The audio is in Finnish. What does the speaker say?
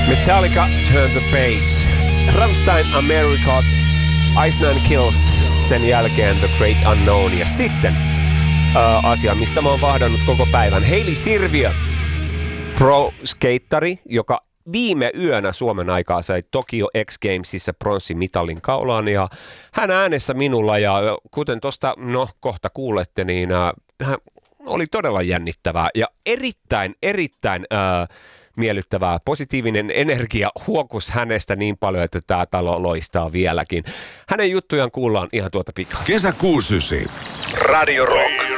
Metallica, Turn the Page. Rammstein, America, Ice Nine Kills. Sen jälkeen The Great Unknown. Ja sitten asia, mistä mä oon vahdannut koko päivän. Hailey Sirviö, pro-skeittari, joka viime yönä Suomen aikaa sai Tokyo X Gamesissa pronssimitalin kaulaan. Ja hän äänessä minulla, ja kuten tuosta kohta kuulette, niin hän oli todella jännittävää ja erittäin miellyttävää. Positiivinen energia huokus hänestä niin paljon, että tämä talo loistaa vieläkin. Hänen juttujaan kuullaan ihan tuota pikaa. Kesä 69. Radio Rock.